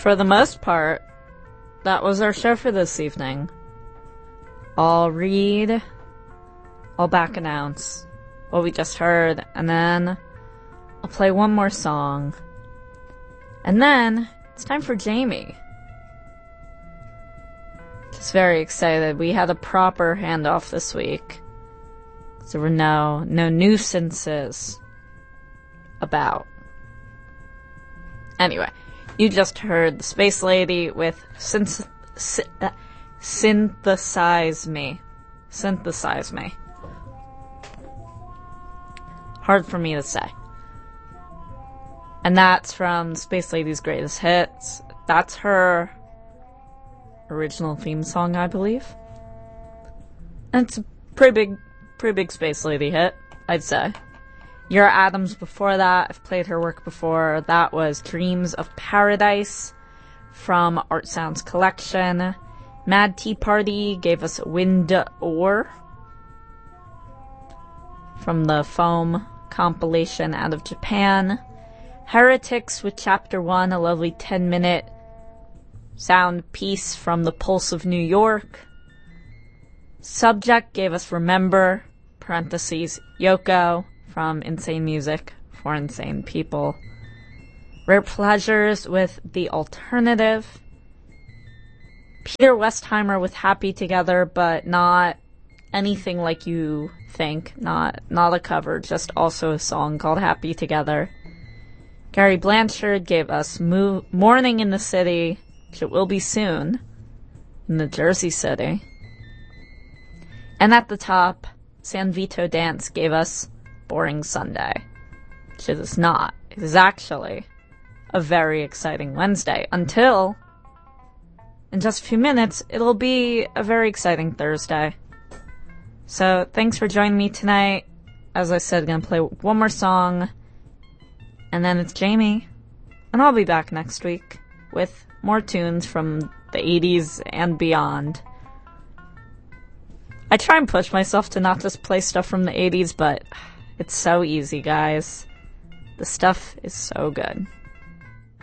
for the most part, that was our show for this evening. I'll read, I'll back announce what we just heard, and then I'll play one more song. And then it's time for Jamie. Just very excited. We had a proper handoff this week. So there were no nuisances about. Anyway, you just heard the Space Lady with Synthesize Me. Synthesize Me. Hard for me to say. And that's from Space Lady's Greatest Hits. That's her original theme song, I believe. And it's a pretty big Space Lady hit, I'd say. Ura Adams before that, I've played her work before. That was Dreams of Paradise from Art Sounds Collection. Mad Tea Party gave us Wind Ore from the Foam compilation out of Japan. Heretics with Chapter 1, a lovely 10-minute sound piece from The Pulse of New York. Subject gave us Remember, parentheses, Yoko, from Insane Music for Insane People. Rare Pleasures with The Alternative. Peter Westheimer with Happy Together, but not anything like you think. Not a cover, just also a song called Happy Together. Gary Blanchard gave us Morning in the City, which it will be soon, in the Jersey City. And at the top, San Vito Dance gave us Boring Sunday, which it is not. It is actually a very exciting Wednesday, until, in just a few minutes, it'll be a very exciting Thursday. So, thanks for joining me tonight. As I said, I'm gonna play one more song, and then it's Jamie, and I'll be back next week with more tunes from the 80s and beyond. I try and push myself to not just play stuff from the 80s, but it's so easy, guys. The stuff is so good.